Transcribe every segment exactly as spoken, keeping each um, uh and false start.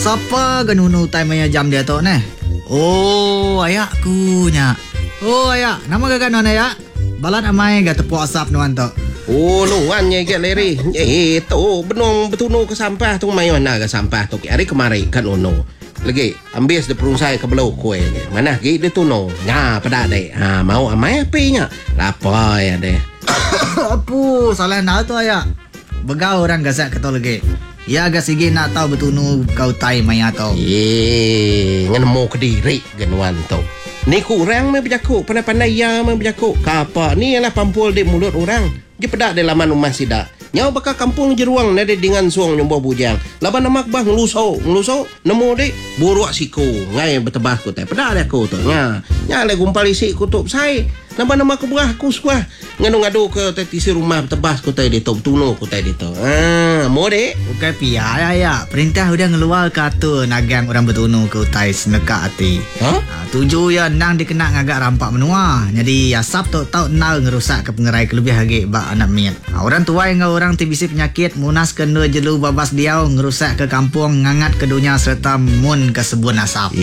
Siapa ganunu time maya jam dia tu ne? Oh, ayakku nya. Oh, ayak. Nama gak non ayak? Balat amai gak tepuk asap nuan tu. Oh, nuan nya gak leri. Eh, tu benong betunu ke sampah tu mai mana ke sampah tu. Hari kemari kan ono. Lagi ambil de perungsai ke belau kue. Mana gi de tu no. Nya pada dek. Ha, mau amai api nya. Lapa ya deh. Apu, salah nak tu ayak. Begau orang gasak kata lagi. Ya agak sigi nak tahu betunu kau tai maya tau. Eh, ngan mau ke diri genuan tu. Ni kurang me berjakuk, pandai-pandai ya me berjakuk. Kapa ni ialah pampul di mulut orang. Dia pedak di laman rumah sidak. Nyau bakal kampung jeruang nade dengan suang nyombo bujang. Laban namak bah ngeluso, ngeluso nemu dek buruak siku. Ngai betebah ku teh. Pedak dia ku tu. Nya, nya le gumpal isi kutup sai. Laban nama ku berah ku suah. Ngadu-ngadu ke tisi rumah betebah ku teh di tu tuno ku teh di tu. Ah, mau dek. Bukan pia ya. Perintah udah ngeluar kata nagang orang betunu ke utai seneka hati. Ha? Ha, tuju ya nang dikena ngagak rampak menua. Jadi asap tu tau nal ngerusak ke pengerai kelebih hagi bak anak miat. Ha, orang tua yang orang tibisi penyakit munas kena jelu babas diau ngerusak ke kampung ngangat ke dunia serta mun ke sebun asap.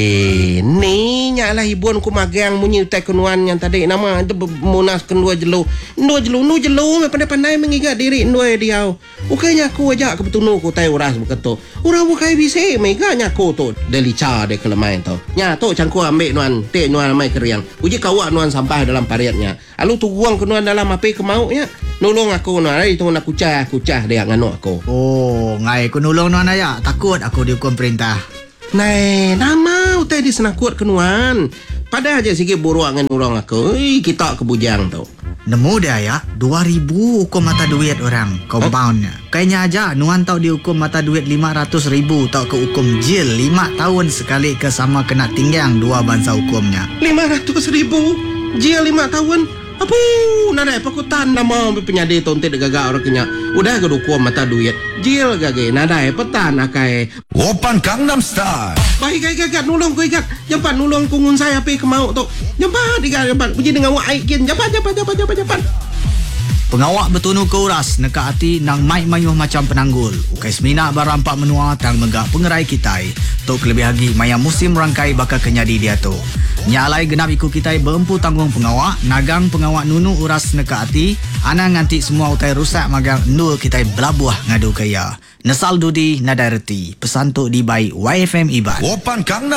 Eh, ni nyalah ibuan ku magang munyi utai kenuan yang tadi nama itu munas kendua jelu. Ndua jelu, nu jelu pandai-pandai mengigat diri ndua diau. Ukanya aku ajak ke betunu ku tai uras beketu. Urang bukai bisi meganya ku tu delica de kelemain tu. Nya tu cangku ambil nuan, te nuan mai keriang. Uji kawak nuan sampah dalam pariatnya. Alu tu buang ke nuan dalam api ke mauknya. Nolong aku nuan, ai tu nak kucah, kucah dia nganu aku. Oh, ngai ku nolong nuan ayak. Takut aku dihukum perintah. Nai, nama utai di senakut ke nuan. Pada aja sikit buruak dengan orang aku. Ih, kita ke bujang tu. Nemu dia ya, dua ribu hukum mata duit orang, compoundnya. Kayaknya aja, nuan tau dihukum mata duit lima ratus ribu, tau ke hukum jil lima tahun sekali ke sama kena tinggang dua bangsa hukumnya. lima ratus ribu? Jil lima tahun? Apa? Nada pakutan nama penyadi tonte de gaga orang kenya. Udah ke hukum mata duit. Jil gage, nada petan akai. Open Gangnam Style. Baik gage gage nulung ku ikat. Jampan nulung kungun saya api ke mau tu. Jampan diga jampan. Puji dengan wa aikin. Jampan jampan jampan jampan jampan. Pengawak betunu ke uras neka hati nang mai mayuh macam penanggul. Ukai semina barampak menua tang megah pengerai kitai. Tok lebih lagi maya musim rangkai bakal kenyadi dia tu. Nyalai genap ikut kitai berempu tanggung pengawak, nagang pengawak nunu uras neka hati, ana nganti semua utai rusak magang nul kitai belabuah ngadu kaya. Nesal dudi nadai reti. Pesan tok di baik Y F M Iban. Open Gangnam